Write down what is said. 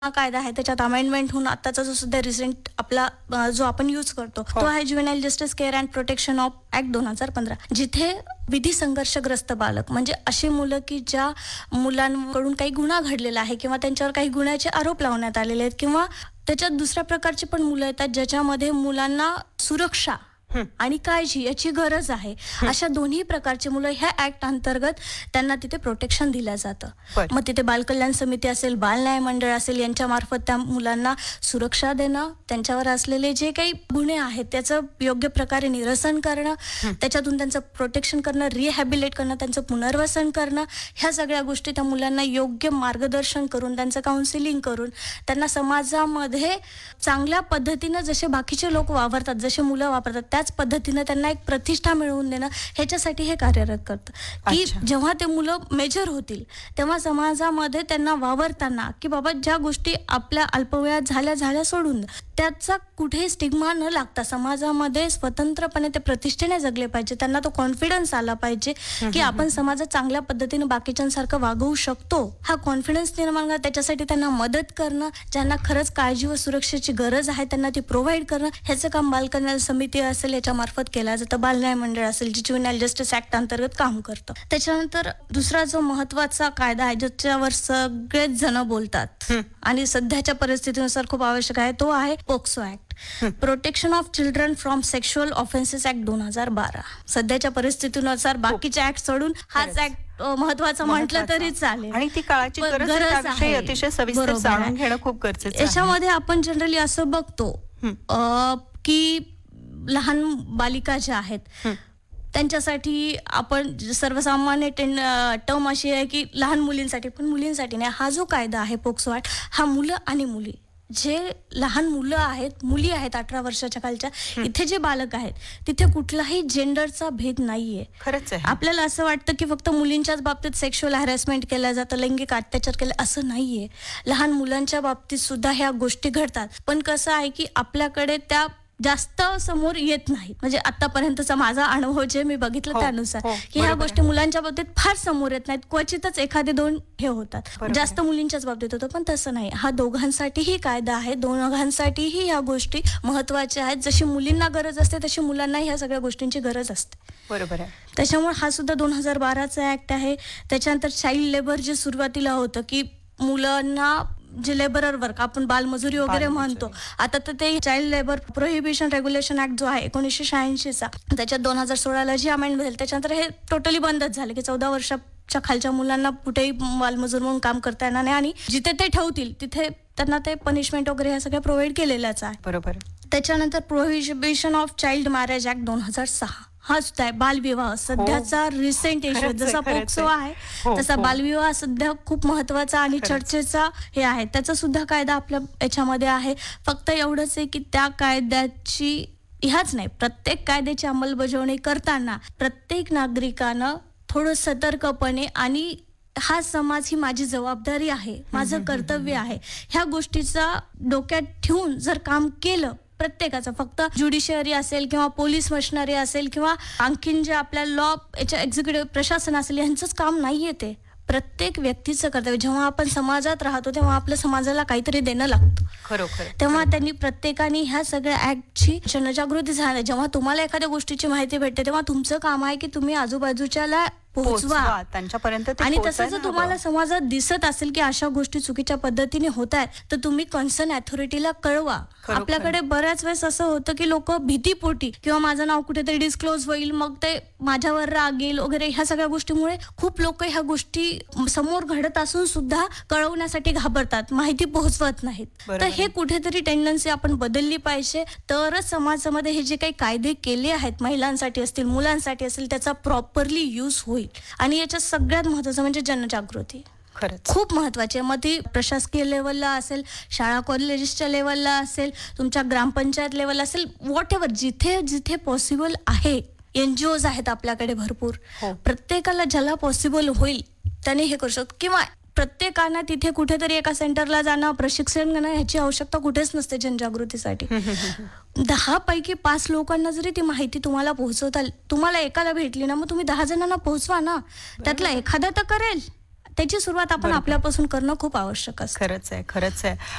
हा कायदा आहे त्याच्यात अमेंडमेंट होऊन आताचा जो सुद्धा रिसेंट आपला जो आपण यूज करतो तो आहे ज्युव्हेनाइल justice care and protection of act 2015, जिथे विधी संघर्षग्रस्त बालक म्हणजे अशी मुलं की ज्या मुलांकडून काही गुन्हा घडलेला आहे किंवा त्यांच्यावर काही गुन्ह्याचे आरोप लावण्यात आलेले आहेत किंवा त्याच्यात दुसऱ्या प्रकारची पण मुलं येतात ज्याच्यामध्ये मुलांना सुरक्षा आणि काळजी याची गरज आहे. अशा दोन्ही प्रकारची मुलं ह्या ऍक्ट अंतर्गत त्यांना तिथे प्रोटेक्शन दिलं जातं. मग तिथे बालकल्याण समिती असेल, बाल न्याय मंडळ असेल, यांच्या मार्फत त्या मुलांना सुरक्षा देणं, त्यांच्यावर असलेले जे काही गुन्हे आहेत त्याचं योग्य प्रकारे निरसन करणं, त्याच्यातून त्यांचं प्रोटेक्शन करणं, रिहॅबिलिट करणं, त्यांचं पुनर्वसन करणं, ह्या सगळ्या गोष्टी त्या मुलांना योग्य मार्गदर्शन करून त्यांचं काउन्सिलिंग करून त्यांना समाजामध्ये चांगल्या पद्धतीनं जसे बाकीचे लोक वावरतात, जसे मुलं वापरतात त्याच पद्धतीनं त्यांना एक प्रतिष्ठा मिळवून देणं, ह्याच्यासाठी हे कार्यरत करतं की जेव्हा ते मुलं मेजर होतील तेव्हा समाजामध्ये त्यांना वावरताना की बाबा ज्या गोष्टी आपल्या अल्पवयात झाल्या सोडून त्याचा कुठेही स्टिग्मा न लागता समाजामध्ये स्वतंत्रपणे ते प्रतिष्ठेने जगले पाहिजे. त्यांना तो कॉन्फिडन्स आला पाहिजे की आपण समाजात चांगल्या पद्धतीने बाकीच्यांसारखं वागवू शकतो. हा कॉन्फिडन्स निर्माण करणं, त्याच्यासाठी त्यांना मदत करणं, ज्यांना खरंच काळजी व सुरक्षेची गरज आहे त्यांना ती प्रोव्हाइड करणं, ह्याचं काम बालकल्याण समिती असेल याच्या मार्फत केलं जातं. बाल न्याय मंडळ असेल जे ज्युव्हेनाइल जस्टिस ऍक्ट अंतर्गत काम करतं. त्याच्यानंतर दुसरा जो महत्वाचा कायदा आहे ज्याच्यावर सगळेच जण बोलतात आणि सध्याच्या परिस्थितीनुसार खूप आवश्यक आहे तो आहे POCSO act, protection of children from sexual offences act 2012. सध्याच्या परिस्थितीनुसार बाकीचे ऍक्ट सोडून हाच ऍक्ट महत्वाचा म्हटलं तरी चालेल आणि ती काळाची गरज आहे. अतिशय सविस्तर जाणून घेणं खूप गरजेचं आहे. याच्यामध्ये आपण जनरली असं बघतो की लहान बालिका ज्या आहेत त्यांच्यासाठी आपण सर्वसामान्य टर्म अशी आहे की लहान मुलींसाठी, पण मुलींसाठी नाही. हा जो कायदा आहे पोक्सो ऍक्ट हा मुलं आणि मुली, जे लहान मुलं आहेत, मुली आहेत 18 वर्षाच्या खालच्या, इथे जे बालक आहेत तिथे कुठलाही जेंडरचा भेद नाहीये. खरंच आहे. आपल्याला असं वाटतं की फक्त मुलींच्याच बाबतीत सेक्शुअल हॅरेसमेंट केलं जातं, लैंगिक अत्याचार केले, असं नाहीये. लहान मुलांच्या बाबतीत सुद्धा ह्या गोष्टी घडतात. पण कसं आहे की आपल्याकडे त्या जास्त समोर येत नाही. म्हणजे आतापर्यंतचा माझा अनुभव जे मी बघितलं त्यानुसार की ह्या गोष्टी मुलांच्या बाबतीत फार समोर येत नाहीत. क्वचितच एखादे दोन हे होतात, जास्त मुलींच्याच बाबतीत होतं. पण तसं नाही, हा दोघांसाठीही कायदा आहे, दोघांसाठीही ह्या गोष्टी महत्वाच्या आहेत. जशी मुलींना गरज असते तशी मुलांना ह्या सगळ्या गोष्टींची गरज असते. बरोबर आहे. त्याच्यामुळे हा सुद्धा 2012चा ऍक्ट आहे. त्याच्यानंतर चाइल्ड लेबर जे सुरुवातीला होतं की मुलांना जे लेबरर वर्क आपण बालमजुरी वगैरे म्हणतो, आता तर ते child labour prohibition regulation act जो आहे 1986चा, त्याच्यात 2016ला जी अमेंडमेंट झाली त्याच्यानंतर हे टोटली बंदच झाले की 14 वर्षाच्या खालच्या मुलांना कुठेही बालमजूर म्हणून काम करता येणार नाही आणि जिथे ते ठेवतील तिथे त्यांना ते पनिशमेंट वगैरे ह्या सगळ्या प्रोव्हाइड केलेल्याच आहे. बरोबर. त्याच्यानंतर prohibition of child marriage act 2006 हा सुद्धा आहे. बालविवाह सध्याचा रिसेंट इश्यू, जसा पोक्सो आहे तसा बालविवाह सध्या खूप महत्वाचा आणि चर्चेचा हे आहे. त्याचा सुद्धा कायदा आपल्या याच्यामध्ये आहे. फक्त एवढंच आहे की त्या कायद्याची ह्याच नाही, प्रत्येक कायद्याची अंमलबजावणी करताना प्रत्येक नागरिकानं थोडं सतर्कपणे आणि हा समाज ही माझी जबाबदारी आहे, माझं कर्तव्य आहे, ह्या गोष्टीचा डोक्यात ठेवून जर काम केलं प्रत्येकाचं, फक्त ज्युडिशियरी असेल किंवा पोलीस मशिनरी असेल किंवा आणखीन जे आपल्या लॉ याच्या एक्झिक्युटिव्ह प्रशासन असेल यांचंच काम नाहीये, ते प्रत्येक व्यक्तीचं कर्तव्य. जेव्हा आपण समाजात राहतो तेव्हा आपल्या समाजाला काहीतरी देणं लागतं. खरोखर. तेव्हा त्यांनी प्रत्येकाने ह्या सगळ्या ऍक्टची जनजागृती झाली. जेव्हा तुम्हाला एखाद्या गोष्टीची माहिती भेटते तेव्हा तुमचं काम आहे की तुम्ही आजूबाजूच्याला पोहोचवा त्यांच्यापर्यंत. आणि तसं जर तुम्हाला समाजात दिसत असेल की अशा गोष्टी चुकीच्या पद्धतीने होत आहेत तर तुम्ही कन्सर्न अथॉरिटीला कळवा. आपल्याकडे बऱ्याच वेळेस असं होतं की लोक भीतीपोटी किंवा माझं नाव कुठेतरी डिस्क्लोज होईल, मग ते माझ्यावर राग येईल वगैरे, ह्या सगळ्या गोष्टीमुळे खूप लोक ह्या गोष्टी समोर घडत असून सुद्धा कळवण्यासाठी घाबरतात, माहिती पोहोचवत नाहीत. तर हे कुठेतरी टेंडन्सी आपण बदलली पाहिजे, तरच समाजामध्ये हे जे काही कायदे केले आहेत महिलांसाठी असतील, मुलांसाठी असेल, त्याचा प्रॉपरली यूज होईल. आणि याच्यात सगळ्यात महत्वाचं म्हणजे जनजागृती खूप महत्वाची आहे. मग ती प्रशासकीय लेवलला असेल, शाळा कॉलेजेसच्या लेवलला असेल, तुमच्या ग्रामपंचायत लेवलला असेल, व्हॉट एव्हर, जिथे जिथे पॉसिबल आहे. NGOs आहेत आपल्याकडे भरपूर, प्रत्येकाला ज्याला पॉसिबल होईल त्याने हे करू शकतो. किंवा प्रत्येकानं तिथे कुठेतरी एका सेंटरला जाणं, प्रशिक्षण घेणं ह्याची आवश्यकता कुठेच नसते जनजागृतीसाठी. 10 पैकी 5 लोकांना जरी ती माहिती तुम्हाला पोहोचवता, तुम्हाला एकाला भेटली ना, मग तुम्ही 10 जणांना पोहोचवा ना, त्यातला एखादा तर करेल. त्याची सुरुवात आपण आपल्यापासून करणं खूप आवश्यक असतं. खरंच आहे.